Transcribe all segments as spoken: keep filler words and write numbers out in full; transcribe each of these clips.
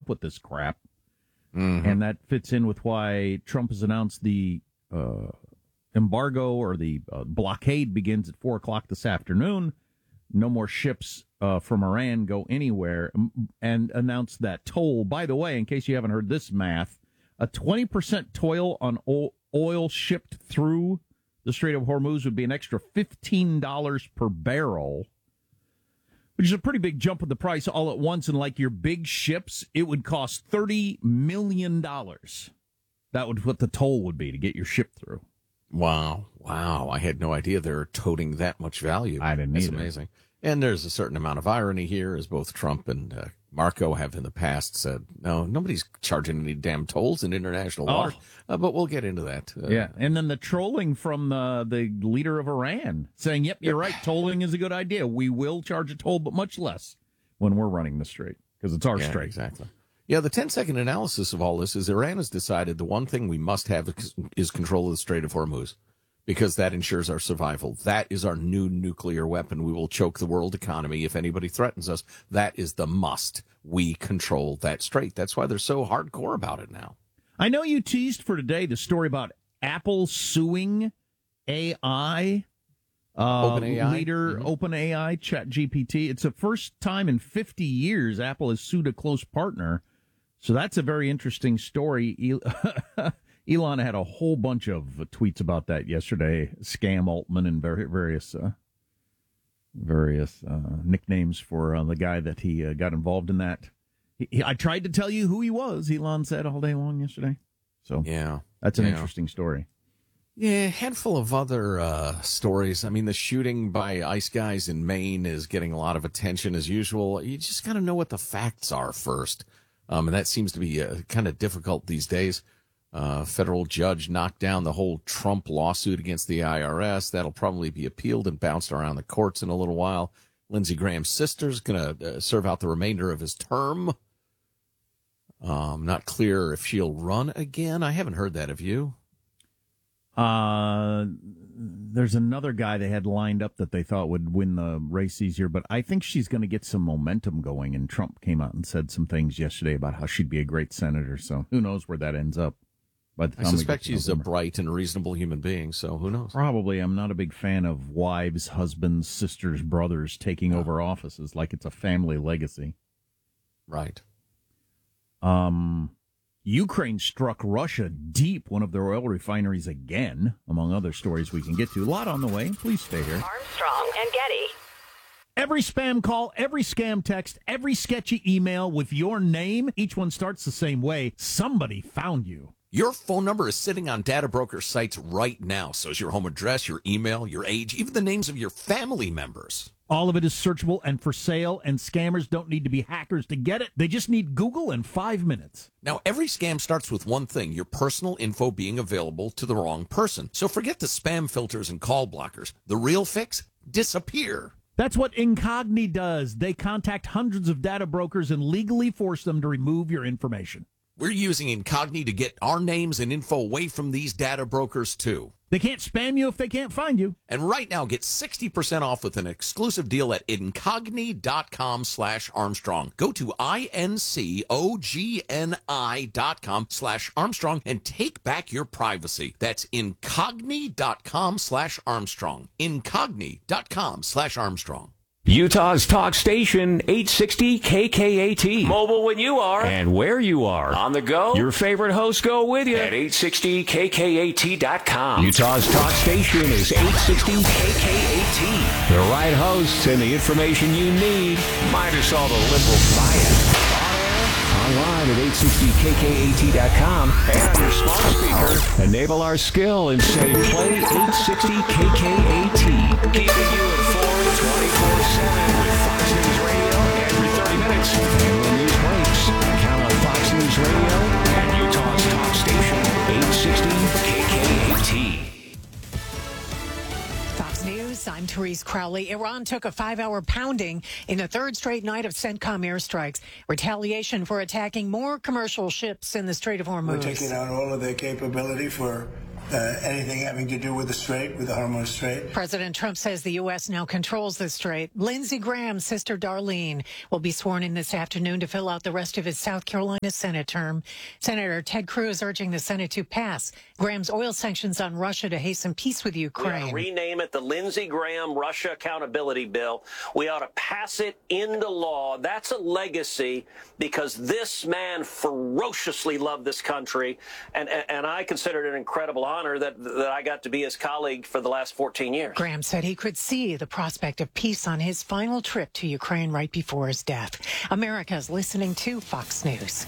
up with this crap. Mm-hmm. And that fits in with why Trump has announced the uh, embargo or the uh, blockade begins at four o'clock this afternoon. No more ships uh, from Iran go anywhere, and announced that toll. By the way, in case you haven't heard this math, a twenty percent toll on oil shipped through the Strait of Hormuz would be an extra fifteen dollars per barrel, which is a pretty big jump in the price all at once. And like your big ships, it would cost thirty million dollars. That would what the toll would be to get your ship through. Wow. Wow. I had no idea they were toting that much value. I didn't That's either. amazing. And there's a certain amount of irony here, as both Trump and uh, Marco have in the past said, no, nobody's charging any damn tolls in international waters. Oh. Uh, but we'll get into that. Uh, Yeah, and then the trolling from the, the leader of Iran saying, yep, you're right, tolling is a good idea. We will charge a toll, but much less when we're running the strait, because it's our yeah, strait. Exactly. Yeah, the ten-second analysis of all this is Iran has decided the one thing we must have is control of the Strait of Hormuz, because that ensures our survival. That is our new nuclear weapon. We will choke the world economy if anybody threatens us. That is the must. We control that strait. That's why they're so hardcore about it now. I know you teased for today the story about Apple suing A I, uh, OpenAI? leader Mm-hmm. OpenAI, ChatGPT. It's the first time in fifty years Apple has sued a close partner. So that's a very interesting story. Elon had a whole bunch of tweets about that yesterday. Scam Altman and various uh, various uh, nicknames for uh, the guy that he uh, got involved in that. He, he, I tried to tell you who he was, Elon said all day long yesterday. So yeah, that's an yeah. interesting story. Yeah, a handful of other uh, stories. I mean, the shooting by ICE guys in Maine is getting a lot of attention as usual. You just got to know what the facts are first. Um, and that seems to be uh, kind of difficult these days. Uh, federal judge knocked down the whole Trump lawsuit against the I R S. That'll probably be appealed and bounced around the courts in a little while. Lindsey Graham's sister's going to uh, serve out the remainder of his term. Um, not clear if she'll run again. I haven't heard that of you. Uh, there's another guy they had lined up that they thought would win the race easier, but I think she's going to get some momentum going. And Trump came out and said some things yesterday about how she'd be a great senator. So who knows where that ends up. By the time I we suspect get to she's a November. bright and reasonable human being, so who knows? Probably. I'm not a big fan of wives, husbands, sisters, brothers taking No. over offices like it's a family legacy. Right. Um, Ukraine struck Russia deep, one of their oil refineries again, among other stories we can get to. A lot on the way. Please stay here. Armstrong and Getty. Every spam call, every scam text, every sketchy email with your name, each one starts the same way. Somebody found you. Your phone number is sitting on data broker sites right now. So is your home address, your email, your age, even the names of your family members. All of it is searchable and for sale, and scammers don't need to be hackers to get it. They just need Google in five minutes. Now, every scam starts with one thing, your personal info being available to the wrong person. So forget the spam filters and call blockers. The real fix? Disappear. That's what Incogni does. They contact hundreds of data brokers and legally force them to remove your information. We're using Incogni to get our names and info away from these data brokers, too. They can't spam you if they can't find you. And right now, get sixty percent off with an exclusive deal at Incogni.com slash Armstrong. Go to I-N-C-O-G-N-I dot com slash Armstrong and take back your privacy. That's Incogni.com slash Armstrong. Incogni.com slash Armstrong. Utah's talk station, eight sixty K K A T. Mobile when you are. And where you are. On the go. Your favorite hosts go with you. At eight sixty K K A T dot com. Utah's talk station is eight sixty K K A T. The right hosts and the information you need. Minus all the liberal bias. Online at eight sixty K K A T dot com and on your smart speaker. Enable our skill and say play eight sixty K K A T. Keeping you informed twenty-four seven with Fox News Radio every thirty minutes. And when news breaks, count on Fox News Radio and Utah's talk station, eight sixty K K A T. Fox News, I'm Therese Crowley. Iran took a five-hour pounding in the third straight night of CENTCOM airstrikes. Retaliation for attacking more commercial ships in the Strait of Hormuz. We're taking out all of their capability for uh, anything having to do with the Strait, with the Hormuz Strait. President Trump says the U S now controls the Strait. Lindsey Graham's sister Darlene will be sworn in this afternoon to fill out the rest of his South Carolina Senate term. Senator Ted Cruz urging the Senate to pass Graham's oil sanctions on Russia to hasten peace with Ukraine. We ought to rename it the Lindsey Graham Russia Accountability Bill. We ought to pass it into law. That's a legacy because this man ferociously loved this country, and, and, and I consider it an incredible honor that, that I got to be his colleague for the last fourteen years. Graham said he could see the prospect of peace on his final trip to Ukraine right before his death. America's listening to Fox News.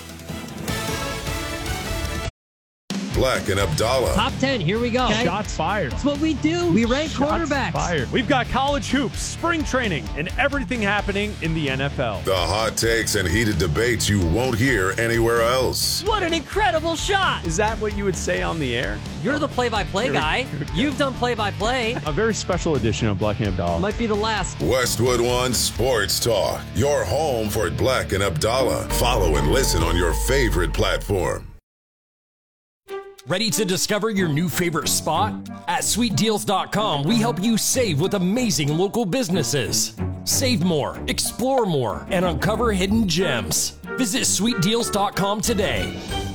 Black and Abdallah. Top ten, here we go. Okay. Shots fired. That's what we do. We rank Shots quarterbacks. Fired. We've got college hoops, spring training, and everything happening in the N F L. The hot takes and heated debates you won't hear anywhere else. What an incredible shot. Is that what you would say on the air? You're the play-by-play guy. You've done play-by-play. A very special edition of Black and Abdallah. Might be the last. Westwood One Sports Talk. Your home for Black and Abdallah. Follow and listen on your favorite platform. Ready to discover your new favorite spot? At sweet deals dot com, we help you save with amazing local businesses. Save more, explore more, and uncover hidden gems. Visit sweet deals dot com today.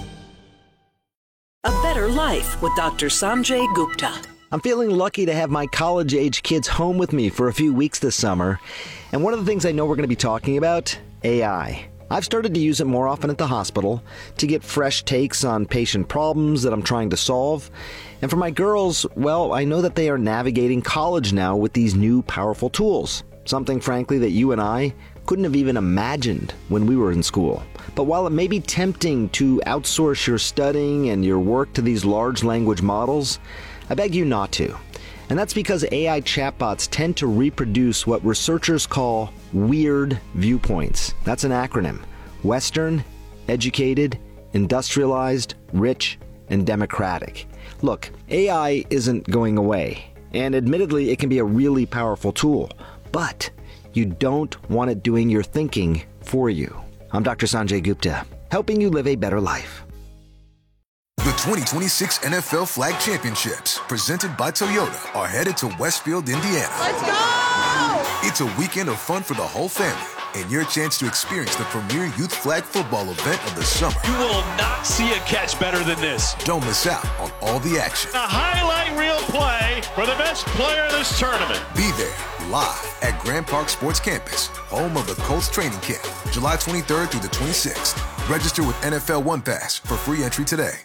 A better life with Doctor Sanjay Gupta. I'm feeling lucky to have my college-age kids home with me for a few weeks this summer. And one of the things I know we're going to be talking about, A I. I've started to use it more often at the hospital to get fresh takes on patient problems that I'm trying to solve. And for my girls, well, I know that they are navigating college now with these new powerful tools. Something, frankly, that you and I couldn't have even imagined when we were in school. But while it may be tempting to outsource your studying and your work to these large language models, I beg you not to. And that's because A I chatbots tend to reproduce what researchers call weird viewpoints. That's an acronym. Western, educated, industrialized, rich, and democratic. Look, A I isn't going away. And admittedly, it can be a really powerful tool. But you don't want it doing your thinking for you. I'm Doctor Sanjay Gupta, helping you live a better life. The twenty twenty-six N F L Flag Championships, presented by Toyota, are headed to Westfield, Indiana. Let's go! It's a weekend of fun for the whole family and your chance to experience the premier youth flag football event of the summer. You will not see a catch better than this. Don't miss out on all the action. A highlight reel play for the best player of this tournament. Be there, live at Grand Park Sports Campus, home of the Colts training camp, July twenty-third through the twenty-sixth. Register with N F L One Pass for free entry today.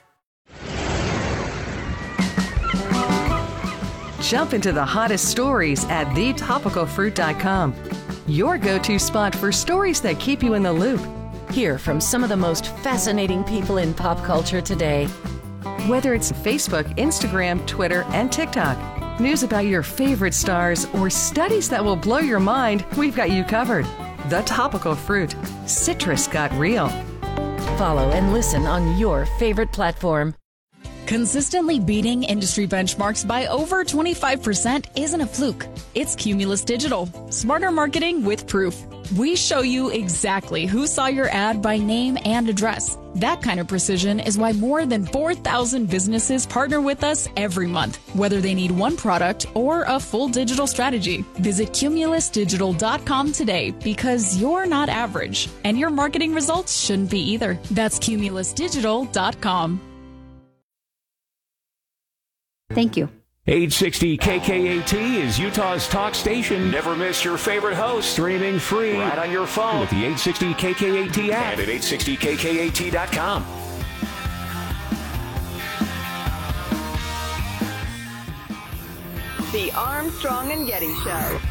Jump into the hottest stories at the topical fruit dot com. Your go-to spot for stories that keep you in the loop. Hear from some of the most fascinating people in pop culture today. Whether it's Facebook, Instagram, Twitter, and TikTok, news about your favorite stars, or studies that will blow your mind, we've got you covered. The Topical Fruit. Citrus got real. Follow and listen on your favorite platform. Consistently beating industry benchmarks by over twenty-five percent isn't a fluke. It's Cumulus Digital. Smarter marketing with proof. We show you exactly who saw your ad by name and address. That kind of precision is why more than four thousand businesses partner with us every month, whether they need one product or a full digital strategy. Visit cumulus digital dot com today because you're not average, and your marketing results shouldn't be either. That's cumulus digital dot com. Thank you. eight sixty K K A T is Utah's talk station. Never miss your favorite host. Streaming free right on your phone with the eight sixty K K A T app and at eight sixty K K A T dot com. The Armstrong and Getty Show.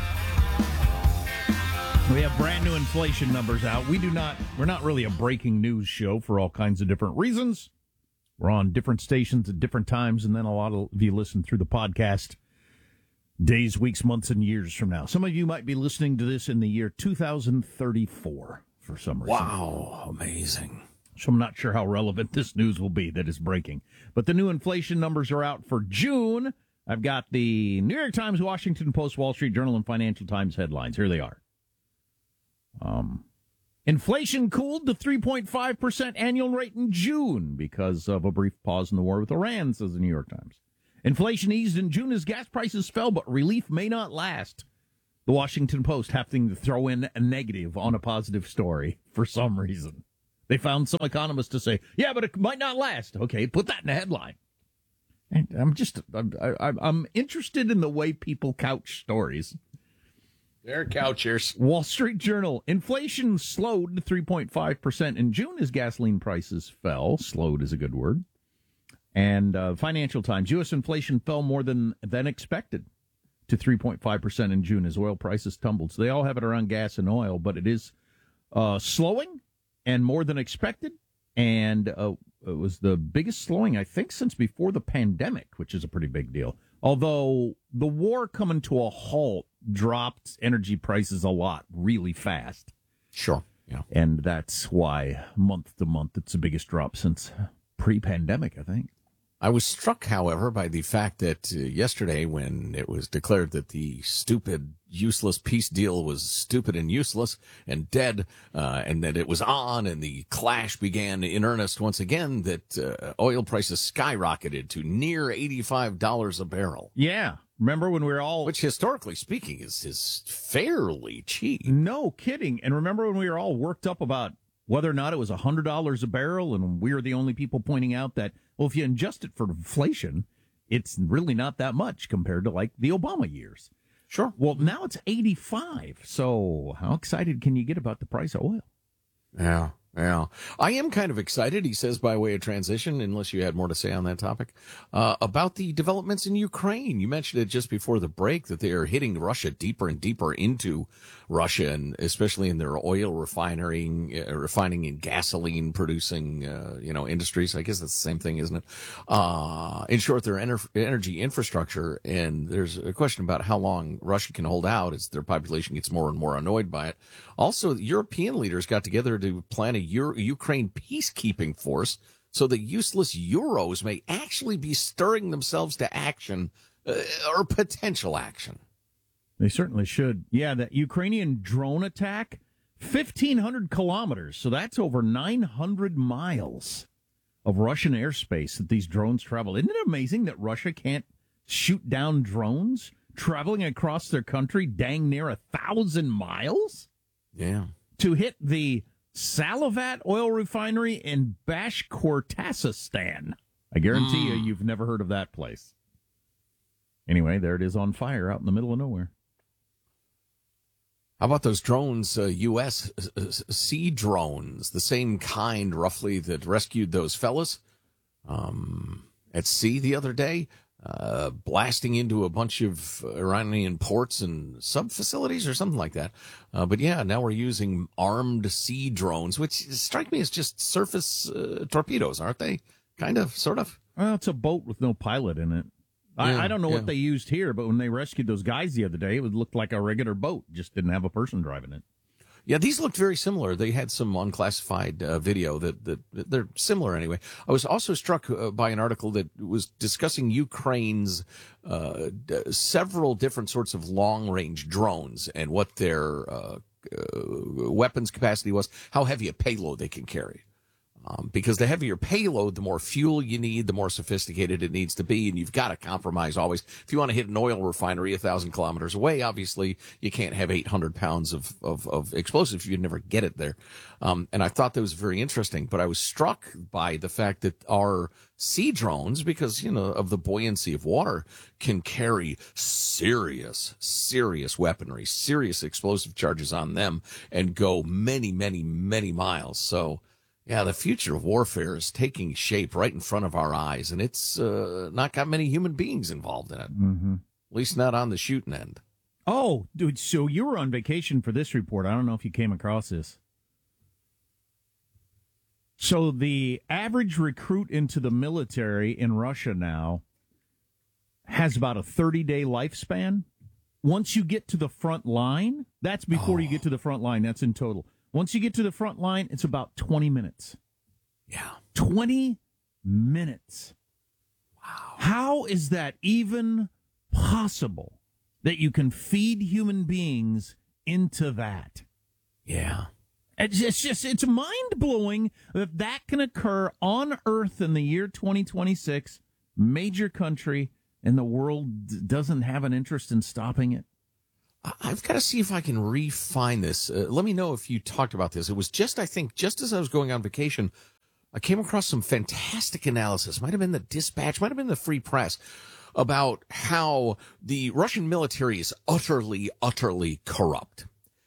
We have brand new inflation numbers out. We do not, we're not really a breaking news show for all kinds of different reasons. We're on different stations at different times, and then a lot of you listen through the podcast days, weeks, months, and years from now. Some of you might be listening to this in the year two thousand thirty-four for some reason. Wow, amazing. So I'm not sure how relevant this news will be that is breaking. But the new inflation numbers are out for June. I've got the New York Times, Washington Post, Wall Street Journal, and Financial Times headlines. Here they are. Um, Inflation cooled to three point five percent annual rate in June because of a brief pause in the war with Iran, says the New York Times. Inflation eased in June as gas prices fell, but relief may not last. The Washington Post having to throw in a negative on a positive story for some reason. They found some economists to say, yeah, but it might not last. Okay, put that in the headline. And I'm just, I'm, I, I'm interested in the way people couch stories. They're couchers. Wall Street Journal. Inflation slowed to three point five percent in June as gasoline prices fell. Slowed is a good word. And uh, Financial Times. U S inflation fell more than, than expected to three point five percent in June as oil prices tumbled. So they all have it around gas and oil, but it is uh, slowing and more than expected. And uh, it was the biggest slowing, I think, since before the pandemic, which is a pretty big deal. Although the war coming to a halt dropped energy prices a lot really fast. Sure. Yeah. And that's why month to month it's the biggest drop since pre-pandemic, I think. I was struck, however, by the fact that uh, yesterday when it was declared that the stupid, useless peace deal was stupid and useless and dead, uh, and that it was on and the clash began in earnest once again, that uh, oil prices skyrocketed to near eighty-five dollars a barrel. Yeah. Remember when we were all... Which, historically speaking, is, is fairly cheap. No kidding. And remember when we were all worked up about whether or not it was one hundred dollars a barrel, and we were the only people pointing out that, well, if you adjust it for inflation, it's really not that much compared to, like, the Obama years. Sure. Well, now it's eighty-five. So how excited can you get about the price of oil? Yeah, yeah. I am kind of excited, he says, by way of transition, unless you had more to say on that topic, uh, about the developments in Ukraine. You mentioned it just before the break that they are hitting Russia deeper and deeper into Russia, and especially in their oil refining, uh, refining and gasoline producing, uh, you know, industries. I guess that's the same thing, isn't it? Uh, in short, their ener- energy infrastructure. And there's a question about how long Russia can hold out as their population gets more and more annoyed by it. Also, European leaders got together to plan a Euro- Ukraine peacekeeping force so that useless Euros may actually be stirring themselves to action uh, or potential action. They certainly should. Yeah, that Ukrainian drone attack, fifteen hundred kilometers. So that's over nine hundred miles of Russian airspace that these drones travel. Isn't it amazing that Russia can't shoot down drones traveling across their country dang near a thousand miles? Yeah. To hit the Salavat oil refinery in Bashkortostan. I guarantee mm. you, you've never heard of that place. Anyway, there it is on fire out in the middle of nowhere. How about those drones, uh, U S uh, sea drones, the same kind, roughly, that rescued those fellas um, at sea the other day, uh, blasting into a bunch of Iranian ports and sub-facilities or something like that. Uh, but yeah, now we're using armed sea drones, which strike me as just surface uh, torpedoes, aren't they? Kind of, sort of. Well, it's a boat with no pilot in it. I, yeah, I don't know yeah. what they used here, but when they rescued those guys the other day, it would look like a regular boat, just didn't have a person driving it. Yeah, these looked very similar. They had some unclassified uh, video that, that, that they're similar anyway. I was also struck uh, by an article that was discussing Ukraine's uh, d- several different sorts of long-range drones and what their uh, uh, weapons capacity was, how heavy a payload they can carry. Um, because the heavier payload, the more fuel you need, the more sophisticated it needs to be, and you've got to compromise always. If you want to hit an oil refinery a thousand kilometers away, obviously you can't have eight hundred pounds of, of, of explosives. You'd never get it there. Um, and I thought that was very interesting, but I was struck by the fact that our sea drones, because, you know, of the buoyancy of water, can carry serious, serious weaponry, serious explosive charges on them and go many, many, many miles. So, yeah, the future of warfare is taking shape right in front of our eyes, and it's uh, not got many human beings involved in it, mm-hmm. At least not on the shooting end. Oh, dude, so you were on vacation for this report. I don't know if you came across this. So the average recruit into the military in Russia now has about a thirty-day lifespan. Once you get to the front line, that's before oh. you get to the front line. That's in total. Once you get to the front line, it's about twenty minutes. Yeah. twenty minutes. Wow. How is that even possible that you can feed human beings into that? Yeah. It's just, it's just it's mind-blowing that that can occur on Earth in the year twenty twenty-six, major country, and the world doesn't have an interest in stopping it. I've got to see if I can re-find this. Uh, let me know if you talked about this. It was just, I think, just as I was going on vacation, I came across some fantastic analysis. Might have been the Dispatch, might have been the Free Press, about how the Russian military is utterly, utterly corrupt,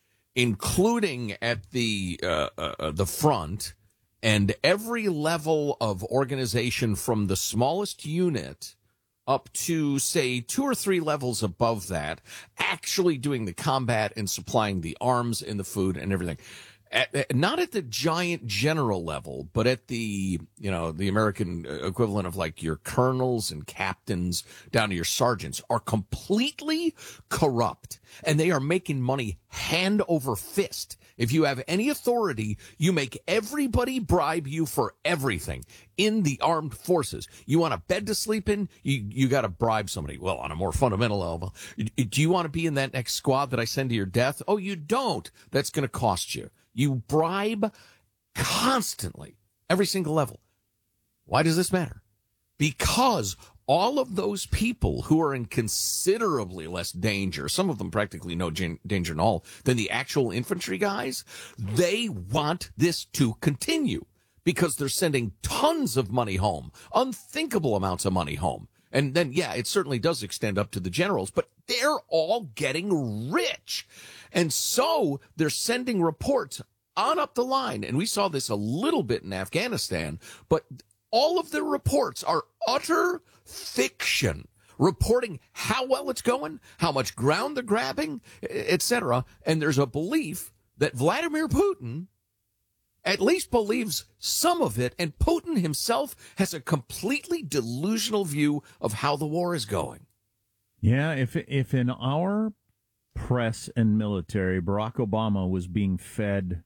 including at the uh, uh, the front and every level of organization from the smallest unit up to, say, two or three levels above that, actually doing the combat and supplying the arms and the food and everything. At, at, not at the giant general level, but at the, you know, the American equivalent of like your colonels and captains down to your sergeants are completely corrupt, and they are making money hand over fist. If you have any authority, you make everybody bribe you for everything in the armed forces. You want a bed to sleep in? You, you got to bribe somebody. Well, on a more fundamental level, do you want to be in that next squad that I send to your death? Oh, you don't. That's going to cost you. You bribe constantly, every single level. Why does this matter? Because all of those people who are in considerably less danger, some of them practically no danger at all, than the actual infantry guys, they want this to continue because they're sending tons of money home, unthinkable amounts of money home. And then, yeah, it certainly does extend up to the generals, but they're all getting rich. And so they're sending reports on up the line. And we saw this a little bit in Afghanistan, but all of the reports are utter fiction, reporting how well it's going, how much ground they're grabbing, et cetera. And there's a belief that Vladimir Putin at least believes some of it, and Putin himself has a completely delusional view of how the war is going. Yeah, if if in our press and military, Barack Obama was being fed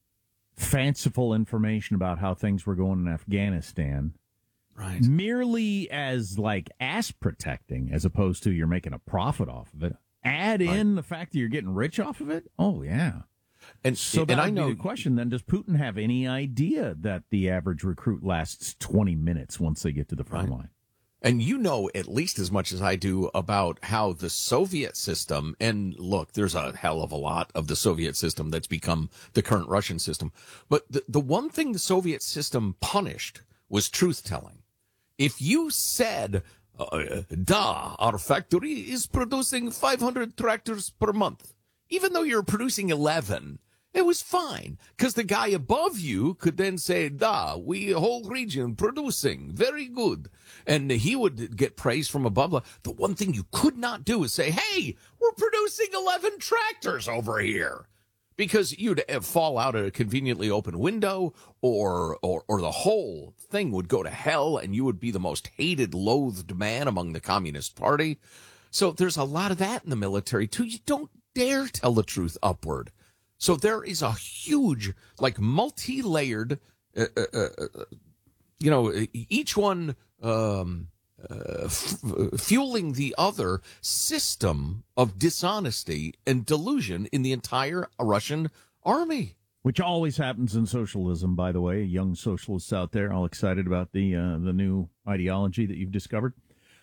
fanciful information about how things were going in Afghanistan, right, merely as like ass protecting, as opposed to you're making a profit off of it, add right. in the fact that you're getting rich off of it, oh, yeah. And so that and I would know be the question then, does Putin have any idea that the average recruit lasts twenty minutes once they get to the front right. line? And you know at least as much as I do about how the Soviet system, and look, there's a hell of a lot of the Soviet system that's become the current Russian system. But the, the one thing the Soviet system punished was truth-telling. If you said, uh, da, our factory is producing five hundred tractors per month, even though you're producing eleven, it was fine, because the guy above you could then say, da, we whole region producing, very good. And he would get praise from above. The one thing you could not do is say, hey, we're producing eleven tractors over here. Because you'd fall out a conveniently open window, or, or, or the whole thing would go to hell, and you would be the most hated, loathed man among the Communist Party. So there's a lot of that in the military, too. You don't dare tell the truth upward. So there is a huge, like, multi-layered, uh, uh, uh, you know, each one um, uh, f- fueling the other system of dishonesty and delusion in the entire Russian army. Which always happens in socialism, by the way. Young socialists out there, all excited about the uh, the new ideology that you've discovered.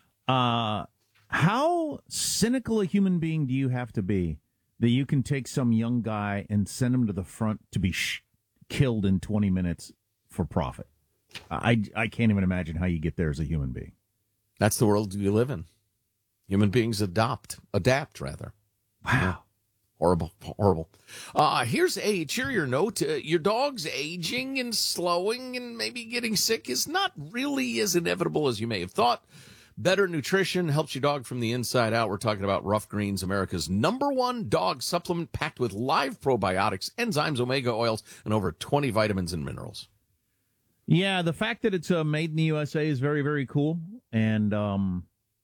Uh, how cynical a human being do you have to be that you can take some young guy and send him to the front to be sh- killed in twenty minutes for profit? I, I can't even imagine how you get there as a human being. That's the world you live in. Human beings adopt, adapt, rather. Wow. Yeah. Horrible, horrible. Uh, here's a cheerier note. Uh, your dog's aging and slowing and maybe getting sick is not really as inevitable as you may have thought. Better nutrition helps your dog from the inside out. We're talking about Rough Greens, America's number one dog supplement packed with live probiotics, enzymes, omega oils, and over twenty vitamins and minerals. Yeah, the fact that it's uh, made in the U S A is very, very cool. And um,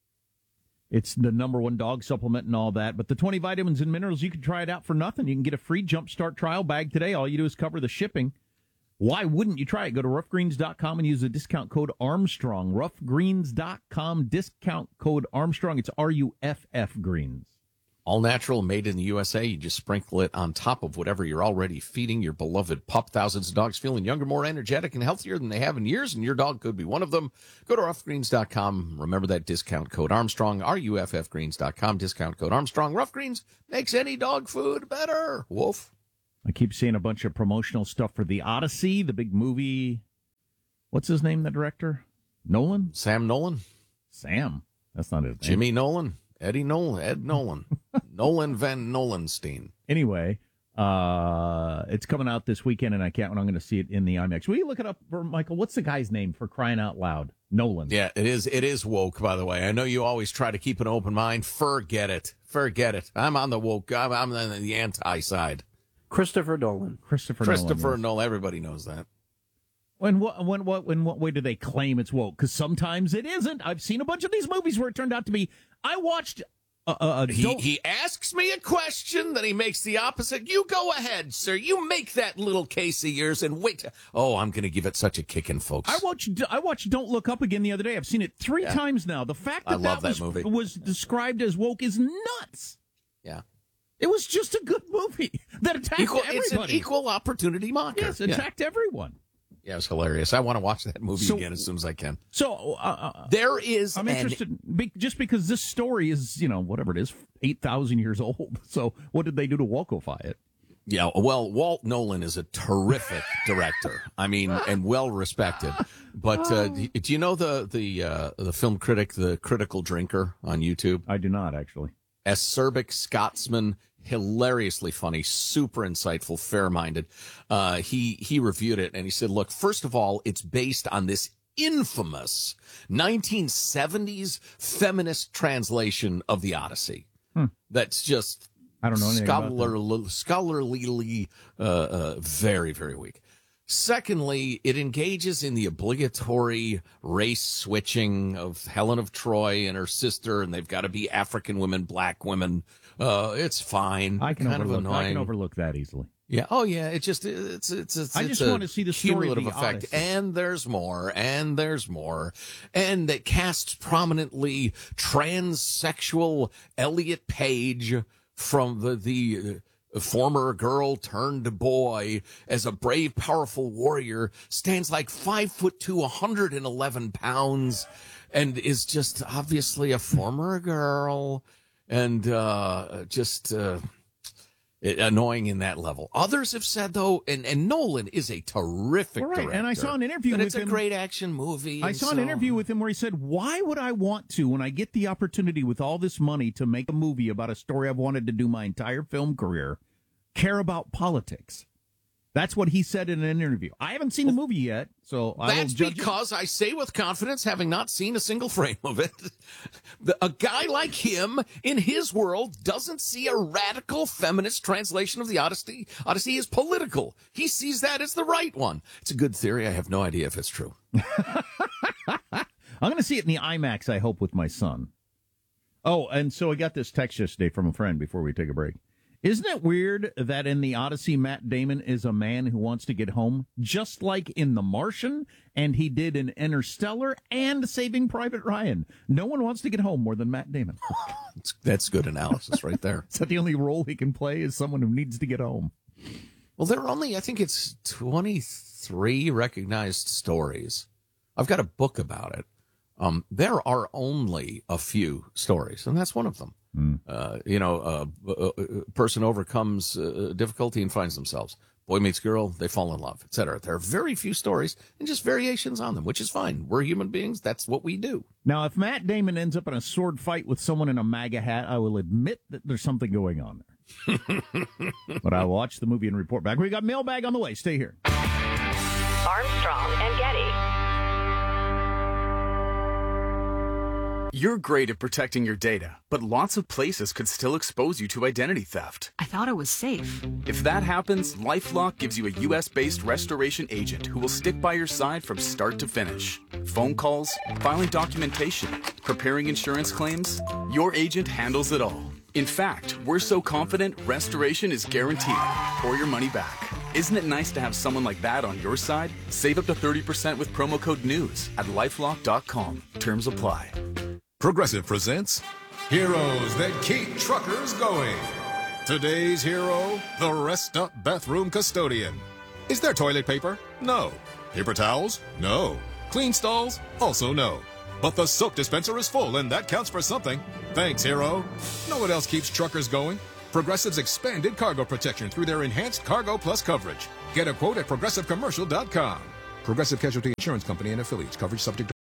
it's the number one dog supplement and all that. But the twenty vitamins and minerals, you can try it out for nothing. You can get a free Jumpstart trial bag today. All you do is cover the shipping. Why wouldn't you try it? Go to rough greens dot com and use the discount code Armstrong. rough greens dot com, discount code Armstrong. It's R U F F Greens. All natural, made in the U S A. You just sprinkle it on top of whatever you're already feeding your beloved pup. Thousands of dogs feeling younger, more energetic, and healthier than they have in years, and your dog could be one of them. Go to rough greens dot com. Remember that discount code Armstrong, R U F F greens dot com, discount code Armstrong. Rough Greens makes any dog food better. Woof. I keep seeing a bunch of promotional stuff for the Odyssey, the big movie. What's his name, the director? Nolan? Sam Nolan. Sam. That's not his name. Jimmy Nolan. Eddie Nolan. Ed Nolan. Nolan Van Nolanstein. Anyway, uh, it's coming out this weekend, and I can't. I'm going to see it in the IMAX. Will you look it up for Michael? What's the guy's name, for crying out loud? Nolan. Yeah, it is. It is woke, by the way. I know you always try to keep an open mind. Forget it. Forget it. I'm on the woke. I'm, I'm on the anti side. Christopher Nolan. Christopher, Christopher Nolan. Nolan. Everybody knows that. When what when what in what way do they claim it's woke? Because sometimes it isn't. I've seen a bunch of these movies where it turned out to be. I watched. Uh, uh, he, he asks me a question, then he makes the opposite. You go ahead, sir. You make that little case of yours and wait. Oh, I'm going to give it such a kicking, folks. I watched I watched Don't Look Up again the other day. I've seen it three yeah. times now. The fact that I love that, that was, movie. was described as woke is nuts. Yeah. It was just a good movie that attacked equal, everybody. It's an equal opportunity mocker. Yes, it attacked yeah. everyone. Yeah, it was hilarious. I want to watch that movie so, again as soon as I can. So uh, uh, there is. I'm an, interested be, just because this story is, you know, whatever it is, eight thousand years old. So what did they do to wokeify it? Yeah, well, Walt Nolan is a terrific director. I mean, and well respected. But uh, do you know the the uh, the film critic, the Critical Drinker on YouTube? I do not actually. Acerbic Scotsman. Hilariously funny, super insightful, fair-minded. Uh, he he reviewed it and he said, "Look, first of all, it's based on this infamous nineteen seventies feminist translation of the Odyssey. Hmm. That's just I don't know anything scholar, about that. scholarly, uh, uh, very very weak." Secondly, it engages in the obligatory race switching of Helen of Troy and her sister, and they've got to be African women, black women. Uh, it's fine. I can kind overlook. of annoying. I can overlook that easily. Yeah. Oh, yeah. It just it's it's it's. I it's just a want to see the story of the effect, Odyssey. and there's more, and there's more, and that casts prominently transsexual Elliot Page from the the. A former girl turned boy as a brave, powerful warrior, stands like five foot two, one hundred eleven pounds, and is just obviously a former girl, and uh, just uh, annoying in that level. Others have said, though, and, and Nolan is a terrific right, director. And I saw an interview with him. It's a great action movie. I saw so... an interview with him where he said, why would I want to, when I get the opportunity with all this money to make a movie about a story I've wanted to do my entire film career, care about politics? That's what he said in an interview. I haven't seen the movie yet, so I That's will judge because it. I say with confidence, having not seen a single frame of it, a guy like him, in his world, doesn't see a radical feminist translation of the Odyssey. Odyssey is political. He sees that as the right one. It's a good theory. I have no idea if it's true. I'm going to see it in the IMAX, I hope, with my son. Oh, and so I got this text yesterday from a friend before we take a break. Isn't it weird that in the Odyssey, Matt Damon is a man who wants to get home, just like in The Martian, and he did in Interstellar and Saving Private Ryan? No one wants to get home more than Matt Damon. That's good analysis right there. Is that the only role he can play, is someone who needs to get home? Well, there are only, I think it's twenty-three recognized stories. I've got a book about it. Um, there are only a few stories, and that's one of them. Mm. Uh, you know, uh, a, a person overcomes uh, difficulty and finds themselves. Boy meets girl, they fall in love, et cetera. There are very few stories and just variations on them, which is fine. We're human beings. That's what we do. Now, if Matt Damon ends up in a sword fight with someone in a MAGA hat, I will admit that there's something going on there. But I'll watch the movie and report back. We got mailbag on the way. Stay here. Armstrong and Getty. You're great at protecting your data, but lots of places could still expose you to identity theft. I thought it was safe. If that happens, LifeLock gives you a U S-based restoration agent who will stick by your side from start to finish. Phone calls, filing documentation, preparing insurance claims, your agent handles it all. In fact, we're so confident restoration is guaranteed or your money back. Isn't it nice to have someone like that on your side? Save up to thirty percent with promo code NEWS at lifelock dot com. Terms apply. Progressive presents Heroes that keep truckers going. Today's hero, the rest up bathroom custodian. Is there toilet paper? No. Paper towels? No. Clean stalls? Also no. But the soap dispenser is full, and that counts for something. Thanks, hero. Know what else keeps truckers going? Progressive's expanded cargo protection through their enhanced Cargo Plus coverage. Get a quote at progressive commercial dot com. Progressive Casualty Insurance Company and affiliates. Coverage subject to...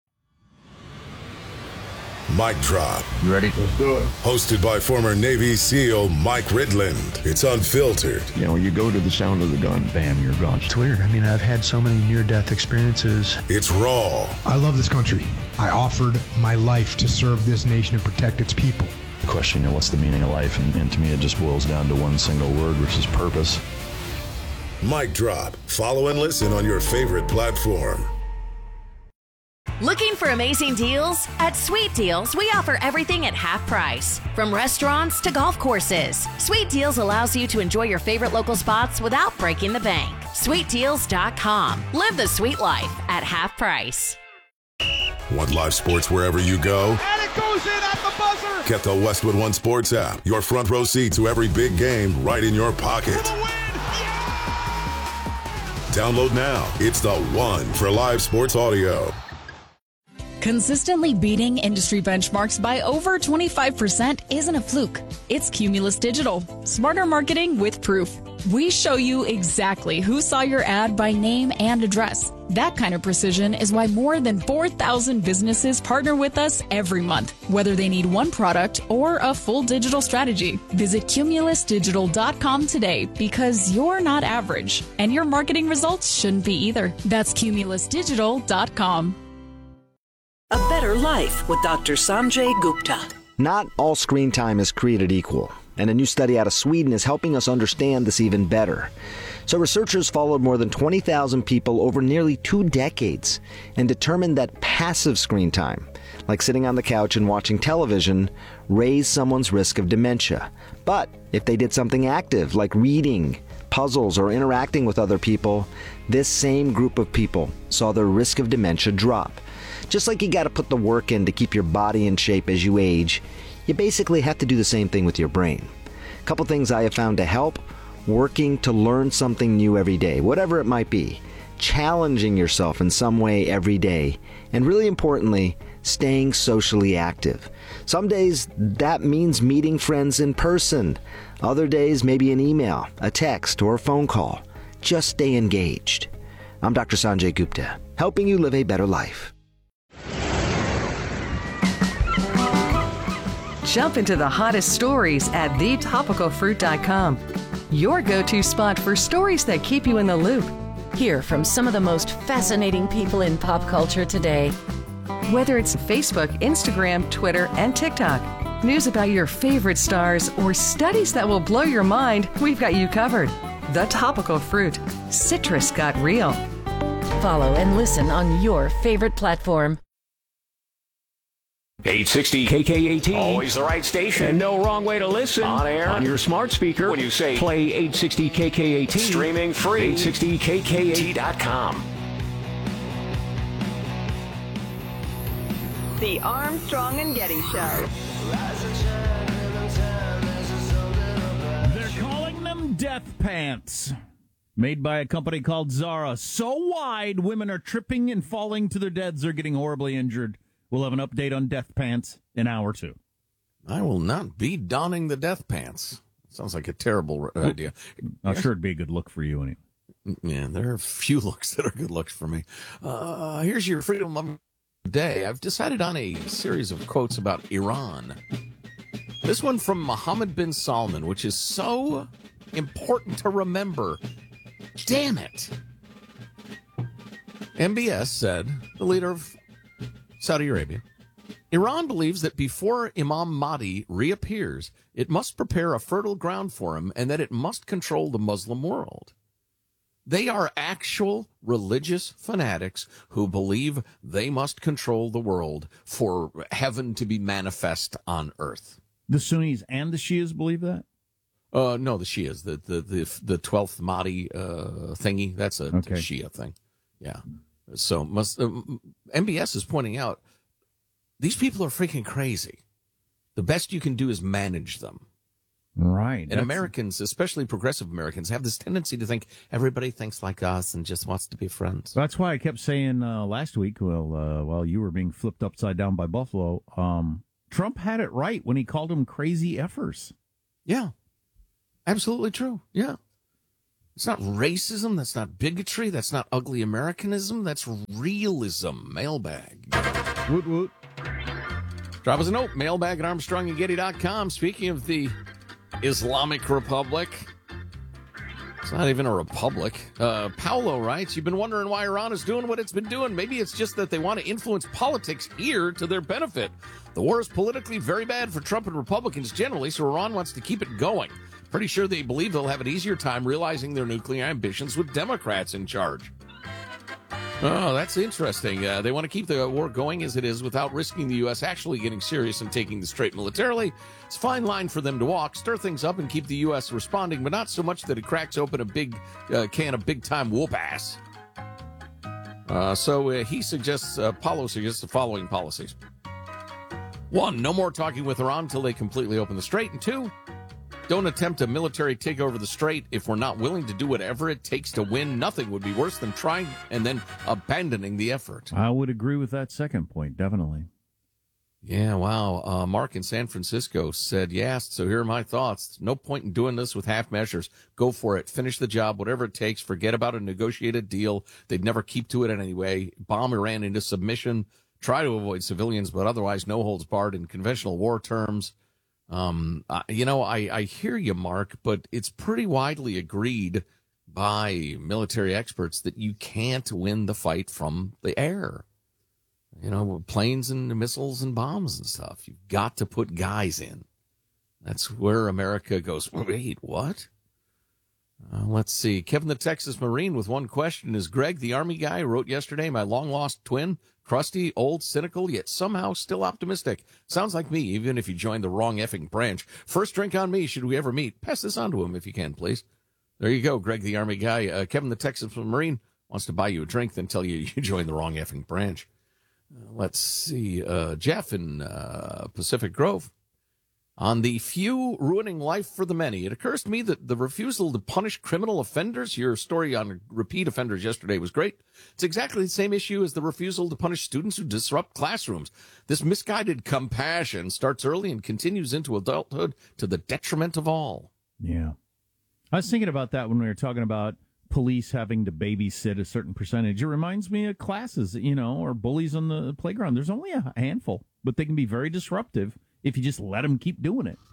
Mic Drop. You ready? Let's do it. Hosted by former Navy SEAL Mike Ridland. It's unfiltered. You know, you go to the sound of the gun, bam, you're gone. It's weird. I mean, I've had so many near-death experiences. It's raw. I love this country. I offered my life to serve this nation and protect its people. The question, you know, what's the meaning of life? And, and to me, it just boils down to one single word, which is purpose. Mic Drop. Follow and listen on your favorite platform. Looking for amazing deals? At Sweet Deals, we offer everything at half price. From restaurants to golf courses, Sweet Deals allows you to enjoy your favorite local spots without breaking the bank. sweet deals dot com. Live the sweet life at half price. Want live sports wherever you go? And it goes in at the buzzer! Get the Westwood One Sports app. Your front row seat to every big game right in your pocket. Download now. It's the one for live sports audio. Consistently beating industry benchmarks by over twenty-five percent isn't a fluke. It's Cumulus Digital. Smarter marketing with proof. We show you exactly who saw your ad by name and address. That kind of precision is why more than four thousand businesses partner with us every month, whether they need one product or a full digital strategy. Visit cumulus digital dot com today because you're not average, and your marketing results shouldn't be either. That's cumulus digital dot com. A Better Life with Doctor Sanjay Gupta. Not all screen time is created equal, and a new study out of Sweden is helping us understand this even better. So researchers followed more than twenty thousand people over nearly two decades and determined that passive screen time, like sitting on the couch and watching television, raised someone's risk of dementia. But if they did something active, like reading, puzzles, or interacting with other people, this same group of people saw their risk of dementia drop. Just like you got to put the work in to keep your body in shape as you age, you basically have to do the same thing with your brain. A couple things I have found to help: working to learn something new every day, whatever it might be, challenging yourself in some way every day, and really importantly, staying socially active. Some days that means meeting friends in person. Other days, maybe an email, a text, or a phone call. Just stay engaged. I'm Doctor Sanjay Gupta, helping you live a better life. Jump into the hottest stories at the topical fruit dot com. Your go-to spot for stories that keep you in the loop. Hear from some of the most fascinating people in pop culture today. Whether it's Facebook, Instagram, Twitter, and TikTok, news about your favorite stars, or studies that will blow your mind, we've got you covered. The Topical Fruit. Citrus got real. Follow and listen on your favorite platform. eight sixty K K A T. Always the right station. And no wrong way to listen. On air. On your smart speaker. When you say play eight sixty K K A T. Streaming free. eight sixty K K A T dot com. The Armstrong and Getty Show. They're calling them death pants. Made by a company called Zara. So wide, women are tripping and falling to their deaths or getting horribly injured. We'll have an update on death pants in hour two. I will not be donning the death pants. Sounds like a terrible idea. I'm sure it'd be a good look for you anyway. Yeah, there are a few looks that are good looks for me. Uh, here's your Freedom of the Day. I've decided on a series of quotes about Iran. This one from Mohammed bin Salman, which is so important to remember. Damn it. M B S said, the leader of Saudi Arabia, Iran believes that before Imam Mahdi reappears, it must prepare a fertile ground for him and that it must control the Muslim world. They are actual religious fanatics who believe they must control the world for heaven to be manifest on earth. The Sunnis and the Shias believe that? Uh, no, the Shias, the the the, the twelfth Mahdi uh, thingy, that's a okay. Shia thing. Yeah. So must, uh, M B S is pointing out these people are freaking crazy. The best you can do is manage them. Right. And That's... Americans, especially progressive Americans, have this tendency to think everybody thinks like us and just wants to be friends. That's why I kept saying uh, last week, well, uh, while you were being flipped upside down by Buffalo, um, Trump had it right when he called them crazy effers. Yeah, absolutely true. Yeah. It's not racism. That's not bigotry. That's not ugly Americanism. That's realism. Mailbag. Woot woot. Drop us a note. Mailbag at Armstrong and Getty dot com. Speaking of the Islamic Republic, it's not even a republic. Uh, Paolo writes, you've been wondering why Iran is doing what it's been doing. Maybe it's just that they want to influence politics here to their benefit. The war is politically very bad for Trump and Republicans generally, so Iran wants to keep it going. Pretty sure they believe they'll have an easier time realizing their nuclear ambitions with Democrats in charge. Oh, that's interesting. Uh, they want to keep the war going as it is without risking the U S actually getting serious and taking the straight militarily. It's a fine line for them to walk, stir things up and keep the U S responding, but not so much that it cracks open a big uh, can of big-time whoop-ass. Uh, so uh, he suggests, uh, Paulo suggests the following policies. One, no more talking with Iran until they completely open the strait. And two, don't attempt a military takeover of the strait. If we're not willing to do whatever it takes to win, nothing would be worse than trying and then abandoning the effort. I would agree with that second point, definitely. Yeah, wow. Uh, Mark in San Francisco said, yes, so here are my thoughts. No point in doing this with half measures. Go for it. Finish the job, whatever it takes. Forget about a negotiated deal. They'd never keep to it anyway. Bomb Iran into submission. Try to avoid civilians, but otherwise no holds barred in conventional war terms. Um, uh, you know, I, I hear you, Mark, but it's pretty widely agreed by military experts that you can't win the fight from the air. You know, planes and missiles and bombs and stuff. You've got to put guys in. That's where America goes, wait, what? Uh, let's see. Kevin the Texas Marine with one question. Is Greg the Army guy who wrote yesterday, my long-lost twin? Crusty, old, cynical, yet somehow still optimistic. Sounds like me, even if you joined the wrong effing branch. First drink on me, should we ever meet. Pass this on to him if you can, please. There you go, Greg the Army guy. Uh, Kevin the Texas Marine wants to buy you a drink, then tell you you joined the wrong effing branch. Uh, let's see. Uh, Jeff in uh, Pacific Grove. On the few ruining life for the many, it occurs to me that the refusal to punish criminal offenders, your story on repeat offenders yesterday was great. It's exactly the same issue as the refusal to punish students who disrupt classrooms. This misguided compassion starts early and continues into adulthood to the detriment of all. Yeah. I was thinking about that when we were talking about police having to babysit a certain percentage. It reminds me of classes, you know, or bullies on the playground. There's only a handful, but they can be very disruptive if you just let them keep doing it.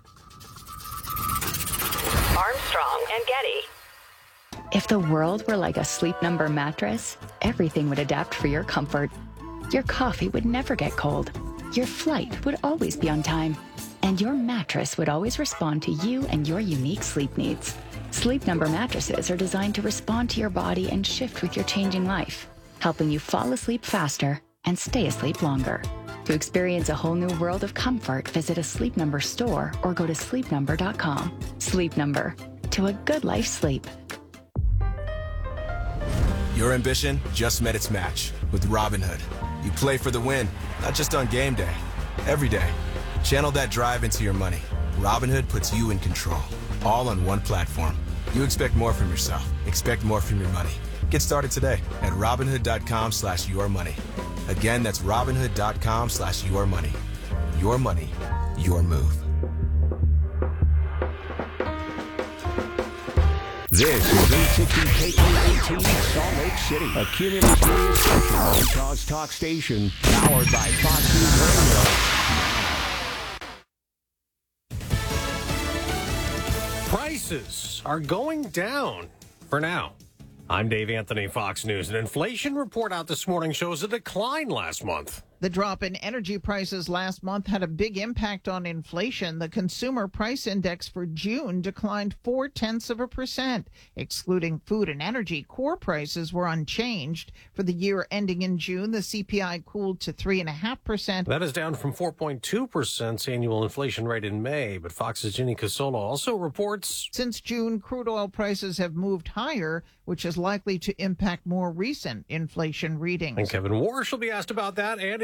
Armstrong and Getty. If the world were like a Sleep Number mattress, everything would adapt for your comfort. Your coffee would never get cold. Your flight would always be on time. And your mattress would always respond to you and your unique sleep needs. Sleep Number mattresses are designed to respond to your body and shift with your changing life, helping you fall asleep faster and stay asleep longer. To experience a whole new world of comfort, visit a Sleep Number store or go to sleep number dot com. Sleep Number, to a good life sleep. Your ambition just met its match with Robinhood. You play for the win, not just on game day, every day. Channel that drive into your money. Robinhood puts you in control, all on one platform. You expect more from yourself. Expect more from your money. Get started today at Robinhood dot com slash your money. Again, that's Robinhood dot com slash your money. Your money, your move. This is eight sixty K K A T Salt Lake City, a Cumulus radio station, Utah's talk station, powered by Fox News Radio. Prices are going down for now. I'm Dave Anthony, Fox News. An inflation report out this morning shows a decline last month. The drop in energy prices last month had a big impact on inflation. The consumer price index for June declined four tenths of a percent. Excluding food and energy, core prices were unchanged. For the year ending in June, the C P I cooled to three point five percent. That is down from four point two percent annual inflation rate in May. But Fox's Ginny Casola also reports since June, crude oil prices have moved higher, which is likely to impact more recent inflation readings. And Kevin Warsh will be asked about that and in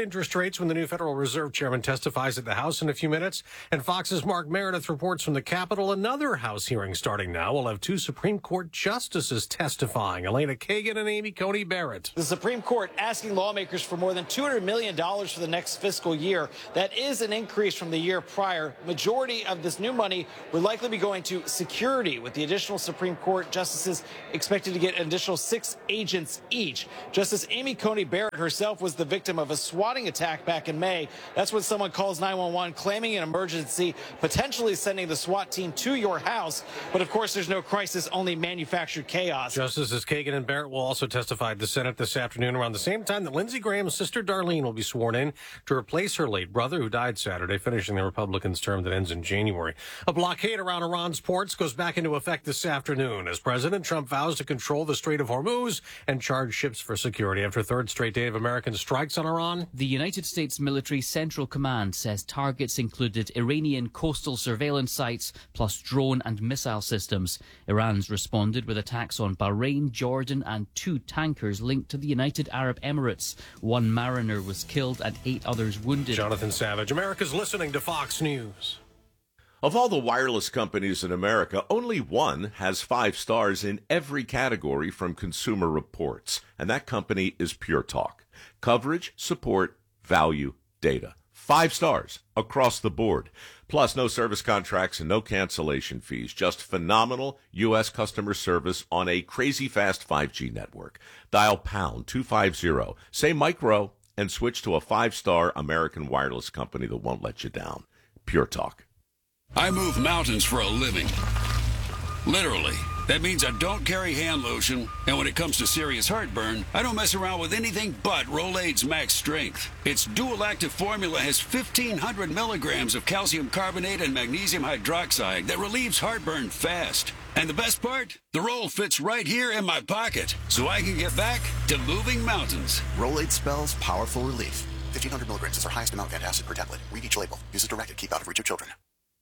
interest rates when the new Federal Reserve Chairman testifies at the House in a few minutes. And Fox's Mark Meredith reports from the Capitol. Another House hearing starting now. We'll have two Supreme Court justices testifying. Elena Kagan and Amy Coney Barrett. The Supreme Court asking lawmakers for more than two hundred million dollars for the next fiscal year. That is an increase from the year prior. Majority of this new money would likely be going to security, with the additional Supreme Court justices expected to get an additional six agents each. Justice Amy Coney Barrett herself was the victim of a swatting attack back in May. That's when someone calls nine one one claiming an emergency, potentially sending the SWAT team to your house. But of course, there's no crisis, only manufactured chaos. Justices Kagan and Barrett will also testify at the Senate this afternoon around the same time that Lindsey Graham's sister Darlene will be sworn in to replace her late brother, who died Saturday, finishing the Republicans' term that ends in January. A blockade around Iran's ports goes back into effect this afternoon as President Trump vows to control the Strait of Hormuz and charge ships for security after a third straight day of American strikes on Iran. The United States Military Central Command says targets included Iranian coastal surveillance sites plus drone and missile systems. Iran's responded with attacks on Bahrain, Jordan and two tankers linked to the United Arab Emirates. One mariner was killed and eight others wounded. Jonathan Savage, America's listening to Fox News. Of all the wireless companies in America, only one has five stars in every category from Consumer Reports, and that company is Pure Talk. Coverage, support, value, data. Five stars across the board. Plus, no service contracts and no cancellation fees. Just phenomenal U S customer service on a crazy fast five G network. Dial pound two fifty, say micro, and switch to a five-star American wireless company that won't let you down. Pure Talk. I move mountains for a living. Literally. That means I don't carry hand lotion, and when it comes to serious heartburn, I don't mess around with anything but Rolaids Max Strength. Its dual-active formula has fifteen hundred milligrams of calcium carbonate and magnesium hydroxide that relieves heartburn fast. And the best part? The roll fits right here in my pocket, so I can get back to moving mountains. Rolaids spells powerful relief. fifteen hundred milligrams is our highest amount of antacid per tablet. Read each label. Use as directed. Keep out of reach of children.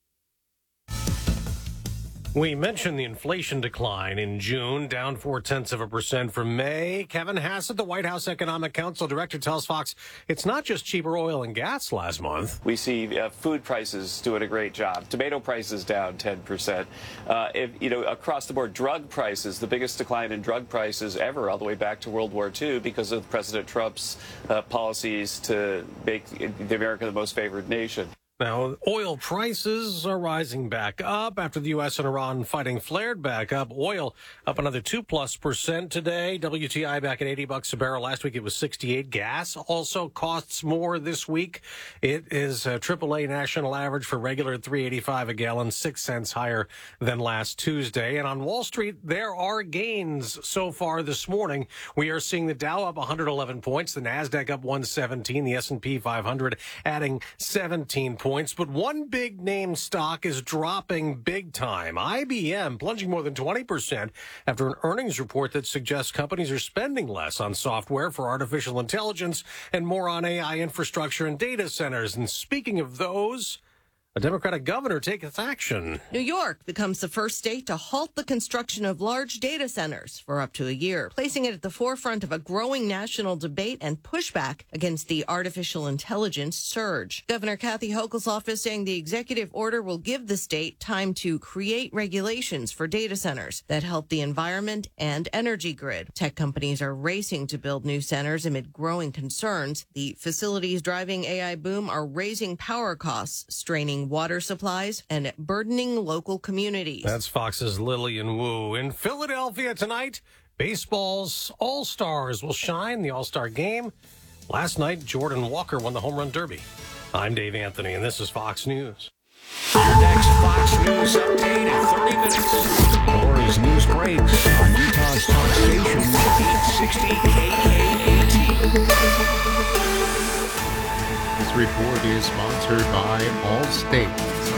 We mentioned the inflation decline in June, down four-tenths of a percent from May. Kevin Hassett, the White House Economic Council Director, tells Fox it's not just cheaper oil and gas last month. We see uh, food prices doing a great job. Tomato prices down ten percent. Uh, if, you know, across the board, drug prices, the biggest decline in drug prices ever, all the way back to World War Two, because of President Trump's uh, policies to make the America the most favored nation. Now, oil prices are rising back up after the U S and Iran fighting flared back up. Oil up another two plus percent today. W T I back at eighty bucks a barrel. Last week it was sixty-eight. Gas also costs more this week. It is a triple A national average for regular at three eighty-five a gallon, six cents higher than last Tuesday. And on Wall Street, there are gains so far this morning. We are seeing the Dow up one hundred eleven points, the Nasdaq up one seventeen, the S and P five hundred adding seventeen points. Points, but one big name stock is dropping big time. I B M plunging more than twenty percent after an earnings report that suggests companies are spending less on software for artificial intelligence and more on A I infrastructure and data centers. And speaking of those, a Democratic governor taketh action. New York becomes the first state to halt the construction of large data centers for up to a year, placing it at the forefront of a growing national debate and pushback against the artificial intelligence surge. Governor Kathy Hochul's office saying the executive order will give the state time to create regulations for data centers that help the environment and energy grid. Tech companies are racing to build new centers amid growing concerns. The facilities driving A I boom are raising power costs, straining water supplies, and burdening local communities. That's Fox's Lillian Wu. In Philadelphia tonight, baseball's All-Stars will shine the All-Star game. Last night, Jordan Walker won the Home Run Derby. I'm Dave Anthony, and this is Fox News. Your next Fox News update in thirty minutes. Or as news breaks on Utah's talk station, eight sixty K K A T. This report is sponsored by Allstate.